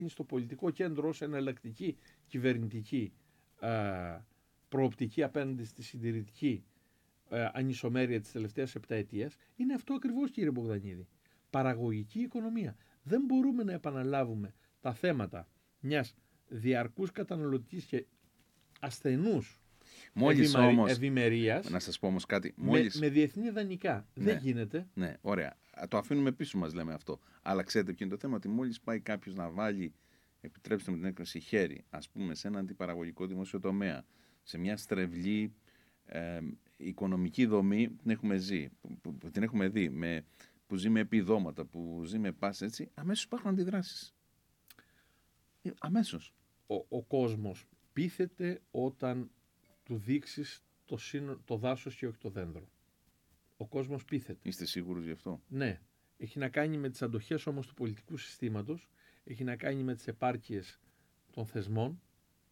στο πολιτικό κέντρο ως εναλλακτική κυβερνητική προοπτική απέναντι στη συντηρητική ανισομέρεια της τελευταίας επταετίας, είναι αυτό ακριβώς, κύριε Μπογδανίδη. Παραγωγική οικονομία. Δεν μπορούμε να επαναλάβουμε τα θέματα μιας διαρκούς καταναλωτικής και ασθενούς ευημερίας. Να σας πω όμως κάτι. Με διεθνή δανεικά. Ναι. Δεν γίνεται. Ναι, ωραία. Το αφήνουμε πίσω μας, λέμε αυτό. Αλλά ξέρετε ποιο είναι το θέμα? Ότι μόλις πάει κάποιος να βάλει, επιτρέψτε με την έκφραση, χέρι, ας πούμε, σε ένα αντιπαραγωγικό δημόσιο τομέα, σε μια στρεβλή οικονομική δομή που την έχουμε δει, που ζει με επιδόματα, που ζει με πάση, έτσι, αμέσως υπάρχουν αντιδράσεις. Αμέσως. Ο κόσμος πείθεται όταν του δείξεις το δάσος και όχι το δέντρο. Ο κόσμος πείθεται. Είστε σίγουρος γι' αυτό? Ναι. Έχει να κάνει με τις αντοχές όμως του πολιτικού συστήματος, έχει να κάνει με τις επάρκειες των θεσμών.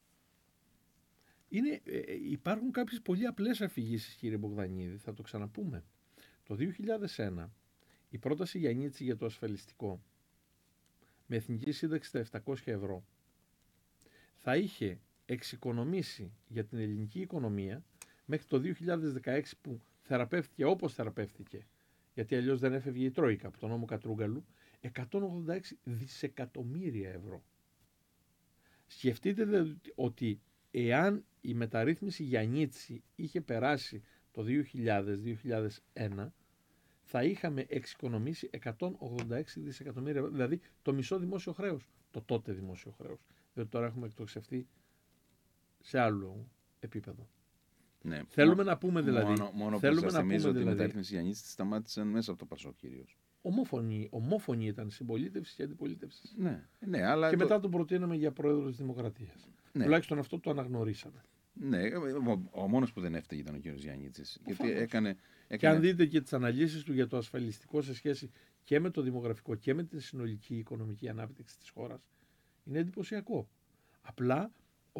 Υπάρχουν κάποιες πολύ απλές αφηγήσεις, κύριε Μπογδανίδη, θα το ξαναπούμε. Το 2001 η πρόταση Γιαννίτση για το ασφαλιστικό με εθνική σύνταξη στα 700 ευρώ θα είχε εξοικονομήσει για την ελληνική οικονομία μέχρι το 2016, που θεραπεύτηκε όπως θεραπεύτηκε, γιατί αλλιώς δεν έφευγε η Τρόικα από τον νόμο Κατρούγκαλου, 186 δισεκατομμύρια ευρώ. Σκεφτείτε ότι εάν η μεταρρύθμιση Γιαννίτση είχε περάσει το 2000-2001, θα είχαμε εξοικονομήσει 186 δισεκατομμύρια ευρώ, δηλαδή το μισό δημόσιο χρέος, το τότε δημόσιο χρέος. Διότι τώρα έχουμε εκτοξευτεί σε άλλο επίπεδο. Ναι. Θέλουμε να πούμε δηλαδή. Μόνο που σας θυμίζω ότι η μεταρρύθμιση Γιαννίτση σταμάτησε μέσα από το Πασόκ κυρίως. Ομόφωνη ήταν συμπολίτευση και αντιπολίτευση. Ναι, αλλά και μετά τον προτείναμε για πρόεδρο της Δημοκρατίας. Ναι. Τουλάχιστον αυτό το αναγνωρίσαμε. Ναι, ο μόνος που δεν έφταιγε ήταν ο κύριος Γιαννίτσης. Γιατί έκανε... Και αν δείτε και τις αναλύσεις του για το ασφαλιστικό σε σχέση και με το δημογραφικό και με τη συνολική οικονομική ανάπτυξη της χώρας, είναι εντυπωσιακό. Απλά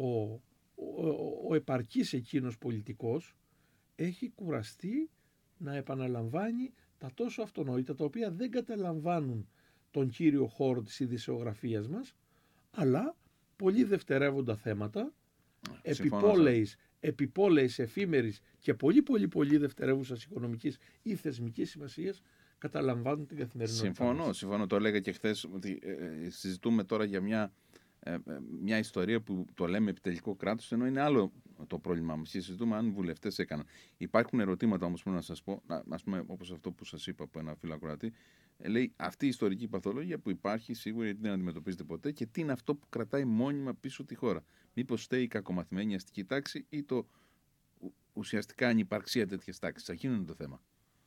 ο επαρκής εκείνος πολιτικός έχει κουραστεί να επαναλαμβάνει τα τόσο αυτονόητα, τα οποία δεν καταλαμβάνουν τον κύριο χώρο της ειδησεογραφίας μας, αλλά πολύ δευτερεύοντα θέματα, επιπόλαιης, εφήμερης και πολύ δευτερεύουσας οικονομικής ή θεσμικής σημασίας, καταλαμβάνουν την καθημερινότητα. Συμφωνώ. Το έλεγα και χθες, ότι συζητούμε τώρα για μια ιστορία που το λέμε επιτελικό κράτος, ενώ είναι άλλο το πρόβλημά μας. Συζητούμε αν βουλευτές έκαναν. Υπάρχουν ερωτήματα όμως που να σας πω, ας πούμε, όπως αυτό που σας είπα από ένα φίλο ακροατή. Λέει, αυτή η ιστορική παθολογία που υπάρχει σίγουρα, γιατί δεν αντιμετωπίζεται ποτέ, και τι είναι αυτό που κρατάει μόνιμα πίσω τη χώρα. Μήπως φταίει η κακομαθημένη αστική τάξη ή το ουσιαστικά ανυπαρξία τέτοιες τάξεις? Εκείνο είναι το θέμα.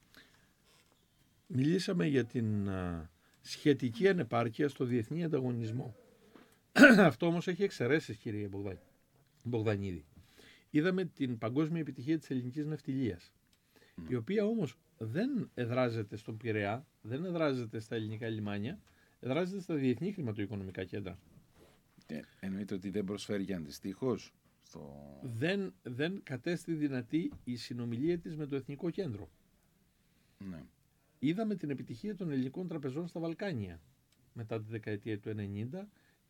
Μιλήσαμε για την σχετική ανεπάρκεια στο διεθνή ανταγωνισμό. Αυτό όμως έχει εξαιρέσεις, κύριε Μπογδανίδη. Είδαμε την παγκόσμια επιτυχία της ελληνικής ναυτιλίας, η οποία όμως δεν εδράζεται στον Πειραιά, δεν εδράζεται στα ελληνικά λιμάνια, εδράζεται στα διεθνή χρηματοοικονομικά κέντρα. Εννοείται ότι δεν προσφέρει και αντιστοίχως δεν κατέστη δυνατή η συνομιλία της με το Εθνικό Κέντρο. Ναι. Είδαμε την επιτυχία των ελληνικών τραπεζών στα Βαλκάνια μετά τη δεκαετία του 90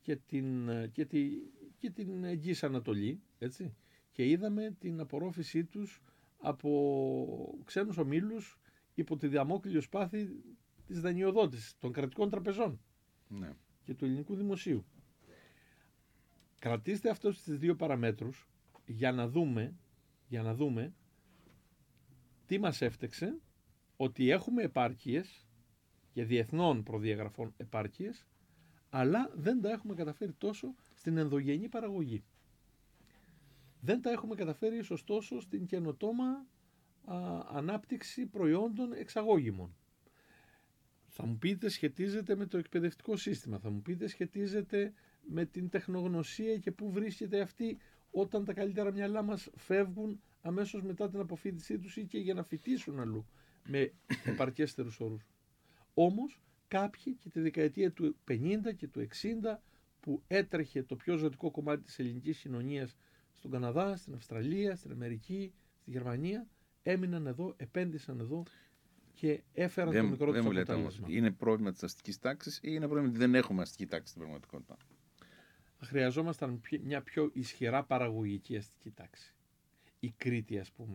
και την Εγγύης Ανατολή, έτσι. Και είδαμε την απορρόφησή τους από ξένους ομίλους υπό τη δαμόκλειο σπάθη της δανειοδότησης των κρατικών τραπεζών, ναι, και του ελληνικού δημοσίου. Κρατήστε αυτές τις δύο παραμέτρους για να δούμε τι μας έφτεξε, ότι έχουμε επάρκειες και διεθνών προδιαγραφών επάρκειες, αλλά δεν τα έχουμε καταφέρει τόσο στην ενδογενή παραγωγή. Δεν τα έχουμε καταφέρει ίσως τόσο στην καινοτόμα ανάπτυξη προϊόντων εξαγώγημων. Θα μου πείτε σχετίζεται με το εκπαιδευτικό σύστημα, θα μου πείτε σχετίζεται με την τεχνογνωσία και πού βρίσκεται αυτή όταν τα καλύτερα μυαλά μας φεύγουν αμέσως μετά την αποφοίτησή τους ή και για να φοιτήσουν αλλού με επαρκέστερους όρους. Όμως κάποιοι και τη δεκαετία του 50 και του 60, που έτρεχε το πιο ζωτικό κομμάτι της ελληνικής κοινωνίας στον Καναδά, στην Αυστραλία, στην Αμερική, στη Γερμανία, έμειναν εδώ, επένδυσαν εδώ και έφεραν το μικρό τους αποτέλεσμα. Είναι πρόβλημα της αστικής τάξης ή είναι πρόβλημα ότι δεν έχουμε αστική τάξη στην πραγματικότητα? θα χρειαζόμασταν μια πιο ισχυρά παραγωγική αστική τάξη. Η Κρήτη, ας πούμε,